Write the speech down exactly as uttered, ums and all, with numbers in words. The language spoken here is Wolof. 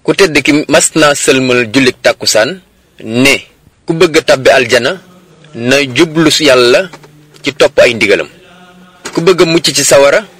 ku tedd ki mas naa sëlmal jullik tàkkusaan ne ku bëgg a tàbbi aljana na jublu yàlla ci topp ay ndigalam ku bëgg a mucc ci sawara